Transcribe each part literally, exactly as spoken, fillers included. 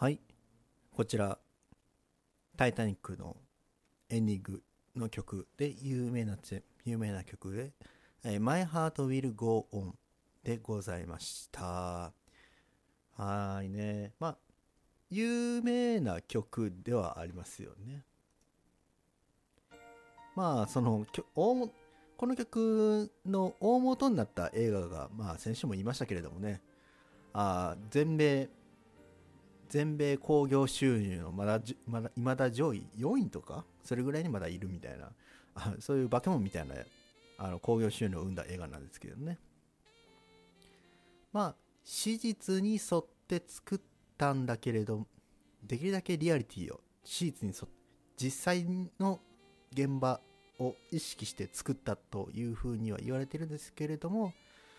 はい、こちらタイタニックのエンディングの曲で有名な有名な曲で、えー My Heart Will Go On でございました。はーいね。まあ有名な曲ではありますよね。まあそのきょ大もこの曲の大元になった映画が、まあ先週も言いましたけれどもね、あー全米全米興行収入のまだじまだ未だ上位よんいとかそれぐらいにまだいるみたいな、あそういう化け物みたいなあの興行収入を生んだ映画なんですけどね。まあ史実に沿って作ったんだけれど、できるだけリアリティを史実に沿って実際の現場を意識して作ったというふうには言われてるんですけれども、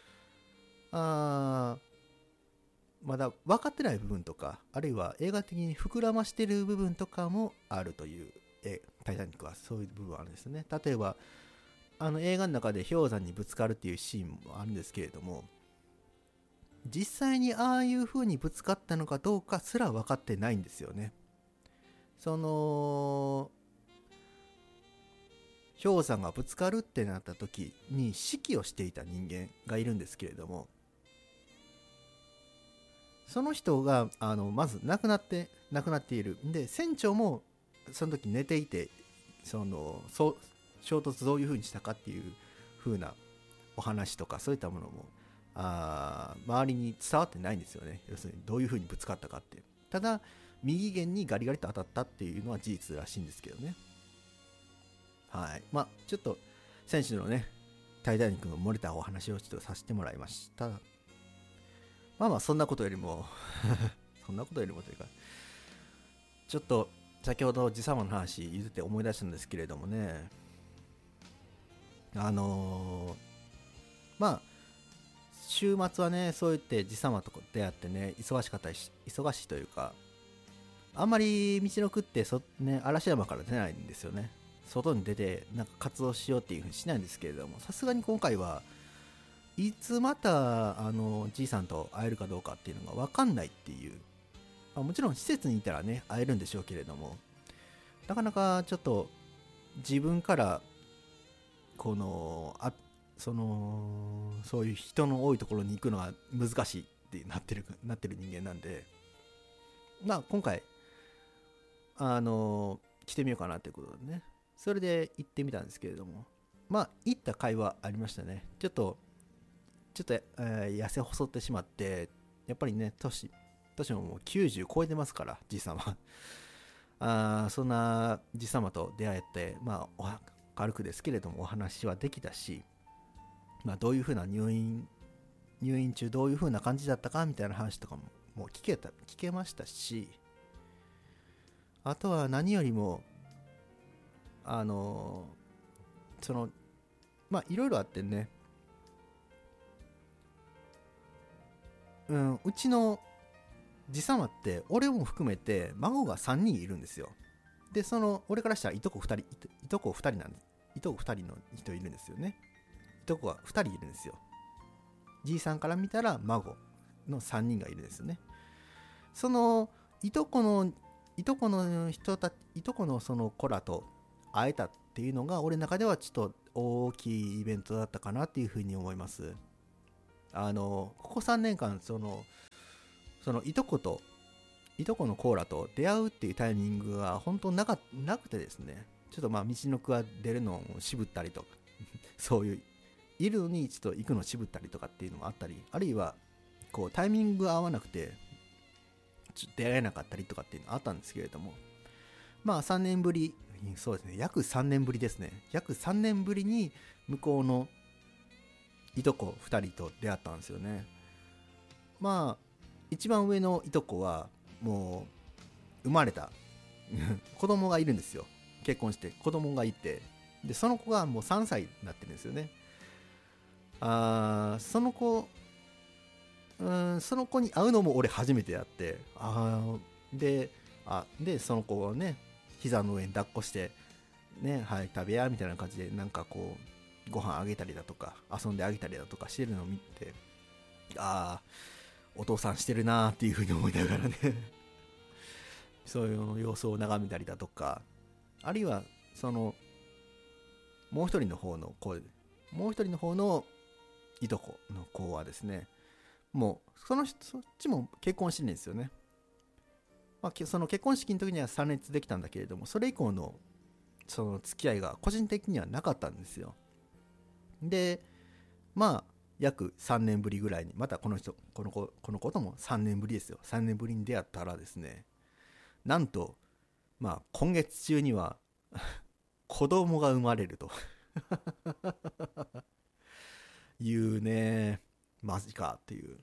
あーまだ分かってない部分とか、あるいは映画的に膨らましてる部分とかもあるという、えタイタニックはそういう部分あるんですね。例えばあの映画の中で氷山にぶつかるっていうシーンもあるんですけれども、実際にああいう風にぶつかったのかどうかすら分かってないんですよね。その氷山がぶつかるってなった時に指揮をしていた人間がいるんですけれども、その人があのまず亡くなって亡くなっているんで、船長もその時寝ていて、そのそう衝突どういう風にしたかっていう風なお話とかそういったものもあ周りに伝わってないんですよね。要するにどういう風にぶつかったかって。ただ右舷にガリガリと当たったっていうのは事実らしいんですけどね。はい。まあちょっと選手のねタイタニックの漏れたお話をちょっとさせてもらいました。まあまあそんなことよりもそんなことよりもというか、ちょっと先ほど時差の話言ってて思い出したんですけれどもね、あのー、まあ週末はねそう言って時差と出会ってね忙しかったりし忙しいというか、あんまり道のくってそ、ね、嵐山から出ないんですよね。外に出てなんか活動しようっていうふうにしないんですけれども、さすがに今回はいつまたあのじいさんと会えるかどうかっていうのが分かんないっていう、まあ、もちろん施設にいたらね会えるんでしょうけれども、なかなかちょっと自分からこのあそのそういう人の多いところに行くのが難しいってなってるなってる人間なんで、まあ今回あの来てみようかなっていうことでね、それで行ってみたんですけれども、まあ行った会話ありましたね。ちょっとちょっと、えー痩せ細ってしまって、やっぱりね年年ももうきゅうじゅう超えてますから、じいさまあそんなじいさまと出会えて、まあお軽くですけれどもお話はできたし、まあ、どういうふうな入院入院中どういうふうな感じだったかみたいな話とかももう聞けた聞けましたし、あとは何よりもあのそのまあいろいろあってね、うん、うちのじさまって俺も含めて孫がさんにんいるんですよ。でその俺からしたらいとこふたりいといとこふたりなんです。いとこふたりの人いるんですよね。いとこがふたりいるんですよ。じいさんから見たら孫のさんにんがいるんですよね。そのいとこのいとこの人たいとこのその子らと会えたっていうのが俺の中ではちょっと大きいイベントだったかなっていうふうに思います。あのここさんねんかんそのそのいとこといとこのコーラと出会うっていうタイミングが本当なかなくてですね、ちょっとまあ道のくが出るのを渋ったりとかそういういるのにちょっと行くの渋ったりとかっていうのもあったり、あるいはこうタイミングが合わなくてちょっと出会えなかったりとかっていうのがあったんですけれども、まあさんねんぶり、そうですね、約さんねんぶりですね、約さんねんぶりに向こうのいとこふたりと出会ったんですよね。まあ一番上のいとこはもう生まれた子供がいるんですよ。結婚して子供がいて、でその子がもうさんさいになってるんですよね。あその子うんその子に会うのも俺初めてやって、あであでその子をね膝の上に抱っこしてね、はい食べやみたいな感じでなんかこうご飯あげたりだとか遊んであげたりだとかしてるのを見て、ああお父さんしてるなーっていう風に思いながらねそういう様子を眺めたりだとか、あるいはそのもう一人の方の子もう一人の方のいとこの子はですね、もうその人そっちも結婚してるんですよね。まあ、その結婚式の時には参列できたんだけれども、それ以降のその付き合いが個人的にはなかったんですよ。で、まあ約さんねんぶりぐらいにまたこの人この子この子ともさんねんぶりですよ。さんねんぶりに出会ったらですね、なんとまあ今月中には子供が生まれるというね、マジかっていう。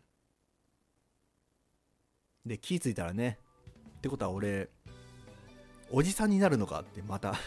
で気づいたらね、ってことは俺おじさんになるのかってまた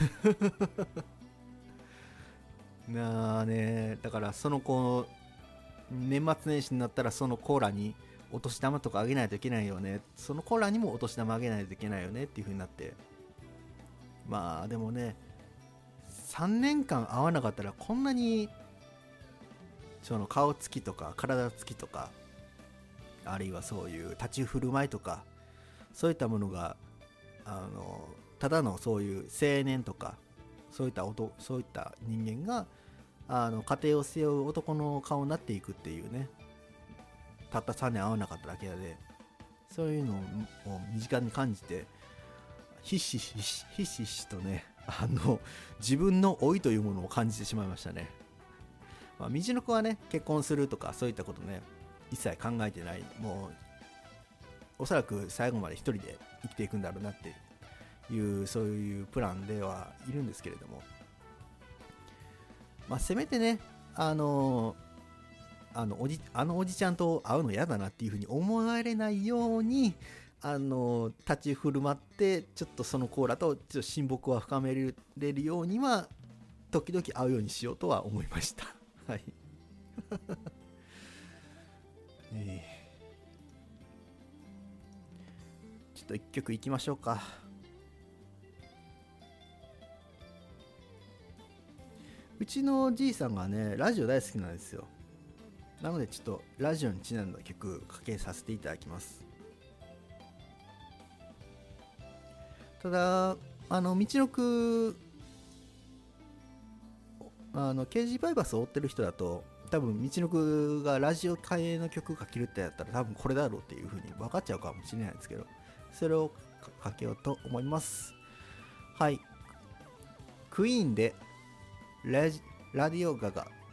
なあね。だからその子年末年始になったらそのコーラにお年玉とかあげないといけないよね、そのコーラにもお年玉あげないといけないよねっていう風になって、まあでもねさんねんかん会わなかったらこんなにその顔つきとか体つきとか、あるいはそういう立ち振る舞いとかそういったものがあのただのそういう青年とかそういった男そういった人間があの家庭を背負う男の顔になっていくっていうね、たったさんねん会わなかっただけで、そういうのを身近に感じてひしひしひしひしとね、あの自分の老いというものを感じてしまいましたね。まあ、みちのくはね結婚するとかそういったことね一切考えてない、もうおそらく最後まで一人で生きていくんだろうなっていうそういうプランではいるんですけれども、まあせめてねあのあのおじあのおじちゃんと会うの嫌だなっていうふうに思われないようにあの立ち振る舞ってちょっとそのコーラとちょっと親睦は深めれるようには時々会うようにしようとは思いましたはいえー、ちょっと一曲いきましょうか。うちのじいさんがねラジオ大好きなんですよ。なのでちょっとラジオにちなんだ曲かけさせていただきます。ただあの道のくあのケージバイパスを追ってる人だと多分道のくがラジオ系の曲かけるってやったら多分これだろうっていう風に分かっちゃうかもしれないですけど、それをかけようと思います。はい、クイーンでラジラディオガガ